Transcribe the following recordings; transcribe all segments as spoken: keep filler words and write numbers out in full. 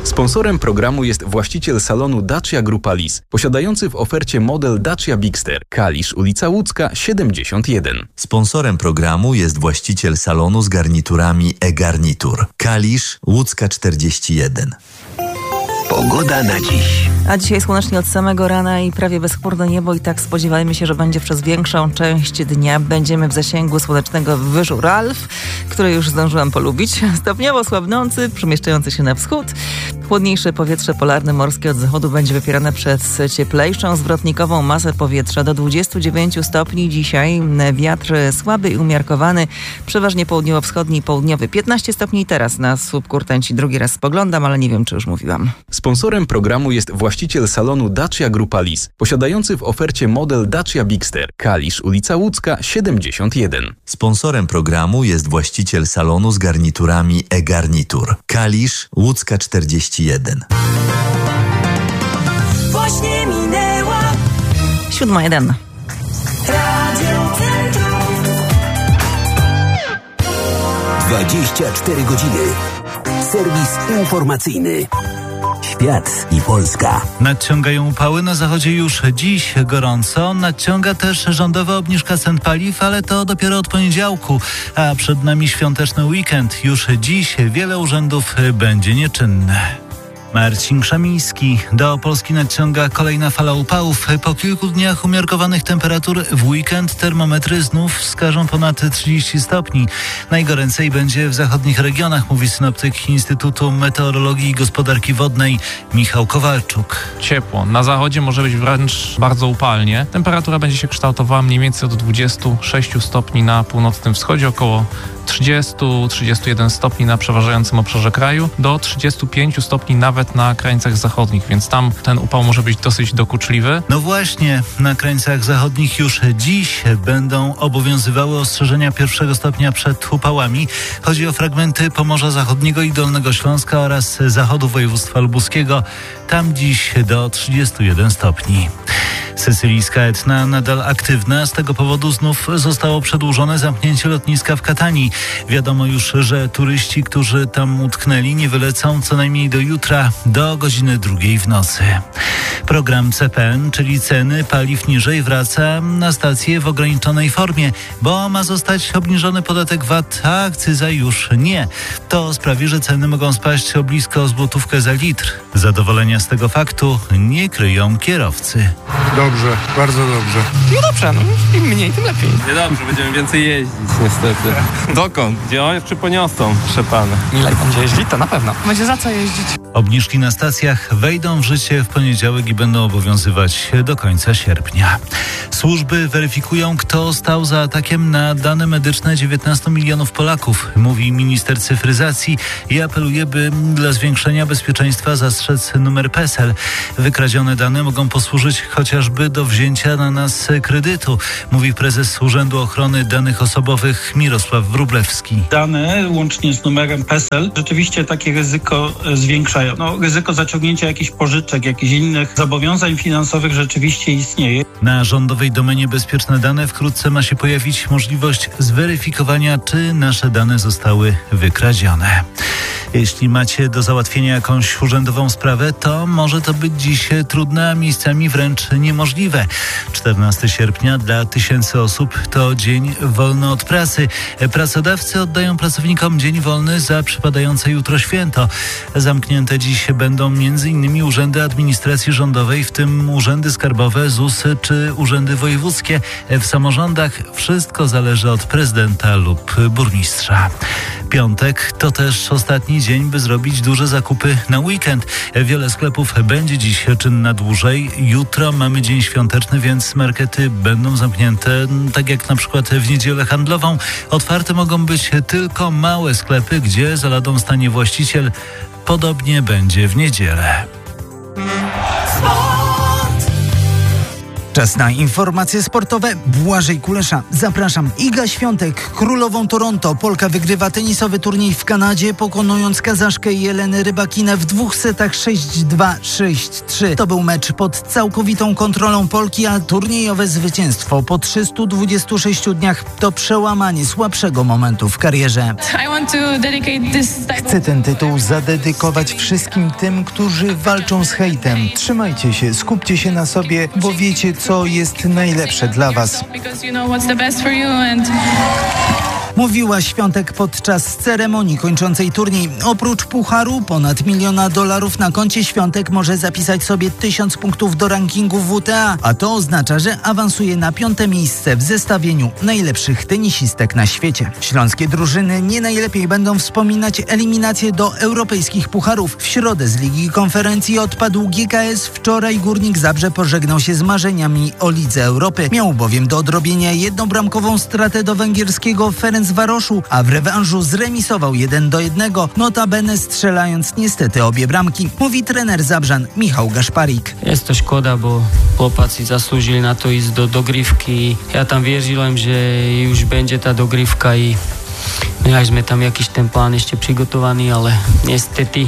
Sponsorem programu jest właściciel salonu Dacia Grupa Lis, posiadający w ofercie model Dacia Bigster, Kalisz, ulica Łódzka, siedemdziesiąt jeden. Sponsorem programu jest właściciel salonu z garniturami e-Garnitur, Kalisz, Łódzka czterdzieści jeden. Pogoda na dziś. A dzisiaj słonecznie od samego rana i prawie bezchmurne niebo i tak spodziewajmy się, że będzie przez większą część dnia. Będziemy w zasięgu słonecznego wyżu Ralf, który już zdążyłam polubić. Stopniowo słabnący, przemieszczający się na wschód. Chłodniejsze powietrze polarne morskie od zachodu będzie wypierane przez cieplejszą zwrotnikową masę powietrza do dwudziestu dziewięciu stopni dzisiaj. Wiatr słaby i umiarkowany, przeważnie południowo-wschodni i południowy. piętnaście stopni teraz na słupku rtęci. Drugi raz spoglądam, ale nie wiem, czy już mówiłam. Sponsorem programu jest właściciel salonu Dacia Grupa Lis, posiadający w ofercie model Dacia Bigster, Kalisz, ulica Łódzka, siedemdziesiąt jeden. Sponsorem programu jest właściciel salonu z garniturami e-Garnitur, Kalisz, Łódzka czterdzieści jeden. Właśnie minęła Siódma jeden. Radio Centrum. dwadzieścia cztery godziny. Serwis informacyjny. Świat i Polska. Nadciągają upały, na zachodzie już dziś gorąco. Nadciąga też rządowa obniżka cen paliw, ale to dopiero od poniedziałku. A przed nami świąteczny weekend. Już dziś wiele urzędów będzie nieczynne. Marcin Krzemiński. Do Polski nadciąga kolejna fala upałów. Po kilku dniach umiarkowanych temperatur w weekend termometry znów wskażą ponad trzydzieści stopni. Najgoręcej będzie w zachodnich regionach, mówi synoptyk Instytutu Meteorologii i Gospodarki Wodnej Michał Kowalczuk. Ciepło. Na zachodzie może być wręcz bardzo upalnie. Temperatura będzie się kształtowała mniej więcej od dwudziestu sześciu stopni na północnym wschodzie, około trzydziestu do trzydziestu jeden stopni na przeważającym obszarze kraju, do trzydziestu pięciu stopni nawet na krańcach zachodnich, więc tam ten upał może być dosyć dokuczliwy. No właśnie, na krańcach zachodnich już dziś będą obowiązywały ostrzeżenia pierwszego stopnia przed upałami. Chodzi o fragmenty Pomorza Zachodniego i Dolnego Śląska oraz zachodu województwa lubuskiego. Tam dziś do trzydziestu jeden stopni. Sycylijska Etna nadal aktywna. Z tego powodu znów zostało przedłużone zamknięcie lotniska w Katanii. Wiadomo już, że turyści, którzy tam utknęli, nie wylecą co najmniej do jutra, do godziny drugiej w nocy. Program C P N, czyli ceny paliw niżej, wraca na stację w ograniczonej formie, bo ma zostać obniżony podatek V A T, a akcyza już nie. To sprawi, że ceny mogą spaść o blisko złotówkę za litr. Zadowolenia z tego faktu nie kryją kierowcy. Dobrze, bardzo dobrze. No dobrze, no im mniej, tym lepiej. Nie dobrze, będziemy więcej jeździć niestety. Dokąd? Gdzie on jeszcze poniosą, przepane. Milej będzie jeździć, to na pewno. Będzie za co jeździć. Obniżki na stacjach wejdą w życie w poniedziałek i będą obowiązywać do końca sierpnia. Służby weryfikują, kto stał za atakiem na dane medyczne dziewiętnastu milionów Polaków, mówi minister cyfryzacji i apeluje, by dla zwiększenia bezpieczeństwa zastrzec numer P E S E L. Wykradzione dane mogą posłużyć chociażby do wzięcia na nas kredytu, mówi prezes Urzędu Ochrony Danych Osobowych Mirosław Wróblewski. Dane łącznie z numerem P E S E L rzeczywiście takie ryzyko zwiększają. No, ryzyko zaciągnięcia jakichś pożyczek, jakichś innych zobowiązań finansowych rzeczywiście istnieje. Na rządowej domenie Bezpieczne Dane wkrótce ma się pojawić możliwość zweryfikowania, czy nasze dane zostały wykradzione. Jeśli macie do załatwienia jakąś urzędową sprawę, to może to być dziś trudne, a miejscami wręcz niemożliwe. czternastego sierpnia dla tysięcy osób to dzień wolny od pracy. Pracodawcy oddają pracownikom dzień wolny za przypadające jutro święto. Zamknięte dziś będą między innymi urzędy administracji rządowej, w tym urzędy skarbowe, Z U S czy urzędy wojewódzkie. W samorządach wszystko zależy od prezydenta lub burmistrza. Piątek to też ostatni dzień, by zrobić duże zakupy na weekend. Wiele sklepów będzie dziś czynna dłużej. Jutro mamy dzień świąteczny, więc markety będą zamknięte, tak jak na przykład w niedzielę handlową. Otwarte mogą być tylko małe sklepy, gdzie za ladą stanie właściciel. Podobnie będzie w niedzielę. Czas na informacje sportowe. Błażej Kulesza. Zapraszam. Iga Świątek, królową Toronto. Polka wygrywa tenisowy turniej w Kanadzie, pokonując Kazaszkę Jelenę Rybakinę w dwóch setach sześć dwa, sześć trzy. To był mecz pod całkowitą kontrolą Polki, a turniejowe zwycięstwo po trzystu dwudziestu sześciu dniach to przełamanie słabszego momentu w karierze. Chcę ten tytuł zadedykować wszystkim tym, którzy walczą z hejtem. Trzymajcie się, skupcie się na sobie, bo wiecie, co jest najlepsze dla was. Mówiła Świątek podczas ceremonii kończącej turniej. Oprócz pucharu ponad miliona dolarów na koncie Świątek może zapisać sobie tysiąc punktów do rankingu W T A, a to oznacza, że awansuje na piąte miejsce w zestawieniu najlepszych tenisistek na świecie. Śląskie drużyny nie najlepiej będą wspominać eliminację do europejskich pucharów. W środę z Ligi Konferencji odpadł G K S. Wczoraj Górnik Zabrze pożegnał się z marzeniami o Lidze Europy. Miał bowiem do odrobienia jednobramkową stratę do węgierskiego Ferencvaroszu, a w rewanżu zremisował jeden do jednego, notabene strzelając niestety obie bramki, mówi trener Zabrzan Michał Gaszparik. Jest to szkoda, bo chłopacy zasłużyli na to iść do dogrywki. Ja tam wierzyłem, że już będzie ta dogrywka i mieliśmy tam jakiś ten plan jeszcze przygotowany, ale niestety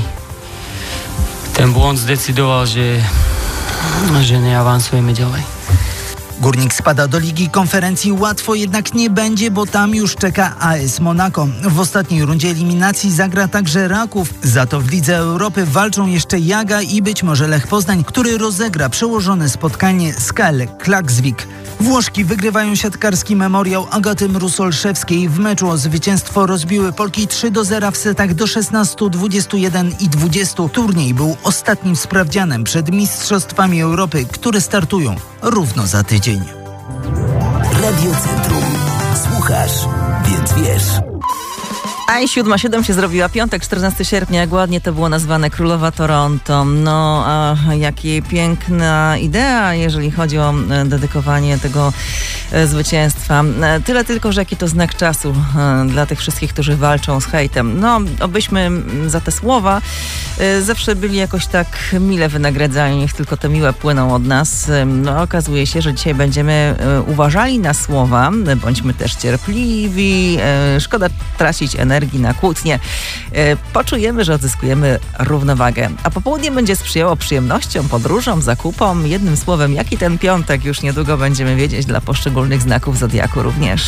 ten błąd zdecydował, że, że nie awansujemy dalej. Górnik spada do Ligi Konferencji, łatwo jednak nie będzie, bo tam już czeka A S Monaco. W ostatniej rundzie eliminacji zagra także Raków. Za to w Lidze Europy walczą jeszcze Jaga i być może Lech Poznań, który rozegra przełożone spotkanie z K L Klaksvik. Włoszki wygrywają siatkarski memoriał Agaty Mruz-Olszewskiej. W meczu o zwycięstwo rozbiły Polki trzy do zera w setach do szesnastu, dwudziestu jeden i dwudziestu. Turniej był ostatnim sprawdzianem przed Mistrzostwami Europy, które startują równo za tydzień. Radio Centrum. Słuchasz, więc wiesz. A i siódma siedem się zrobiła, piątek, czternastego sierpnia, jak ładnie to było nazwane, Królowa Toronto. No, a jakie piękna idea, jeżeli chodzi o dedykowanie tego e, zwycięstwa. E, tyle tylko, że jaki to znak czasu e, dla tych wszystkich, którzy walczą z hejtem. No, obyśmy za te słowa e, zawsze byli jakoś tak mile wynagradzani, niech tylko te miłe płyną od nas. E, no, okazuje się, że dzisiaj będziemy e, uważali na słowa, bądźmy też cierpliwi, e, szkoda tracić energię na kłótnie. Poczujemy, że odzyskujemy równowagę. A popołudnie będzie sprzyjało przyjemnościom, podróżom, zakupom. Jednym słowem, jaki ten piątek już niedługo będziemy wiedzieć dla poszczególnych znaków zodiaku również.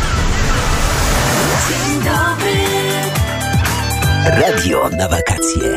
Dzień dobry. Radio na wakacje.